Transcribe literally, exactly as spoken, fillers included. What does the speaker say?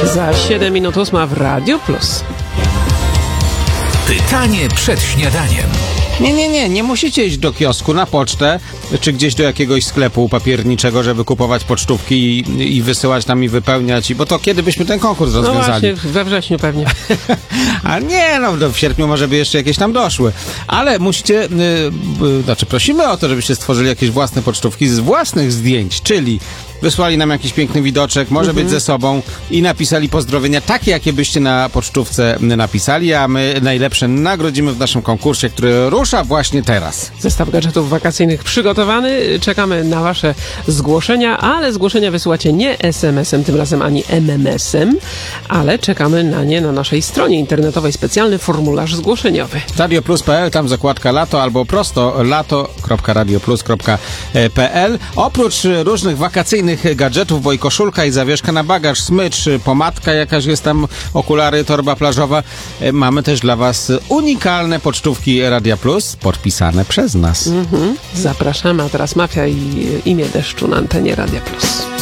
Za siedem minut ósma w Radio Plus. Pytanie przed śniadaniem. Nie, nie, nie, nie musicie iść do kiosku, na pocztę, czy gdzieś do jakiegoś sklepu papierniczego, żeby kupować pocztówki i, i wysyłać tam i wypełniać, bo to kiedy byśmy ten konkurs No rozwiązali? właśnie, we wrześniu pewnie. A nie, no w sierpniu może by jeszcze jakieś tam doszły. Ale musicie, yy, yy, znaczy prosimy o to, żebyście stworzyli jakieś własne pocztówki z własnych zdjęć, czyli wysłali nam jakiś piękny widoczek, może Mhm. być ze sobą i napisali pozdrowienia takie, jakie byście na pocztówce napisali, a my najlepsze nagrodzimy w naszym konkursie, który rusza właśnie teraz. Zestaw gadżetów wakacyjnych przygotowany. Czekamy na wasze zgłoszenia, ale zgłoszenia wysyłacie nie es em esem, tym razem ani em em esem, ale czekamy na nie na naszej stronie internetowej. Specjalny formularz zgłoszeniowy. radioplus kropka pe el, tam zakładka lato albo prosto lato kropka radioplus kropka pe el. Oprócz różnych wakacyjnych gadżetów, bo i koszulka, i zawieszka na bagaż, smycz, pomadka jakaś jest tam, okulary, torba plażowa, mamy też dla was unikalne pocztówki Radia Plus, podpisane przez nas. Mhm. Zapraszamy, a teraz Mafia i imię deszczu na antenie Radia Plus.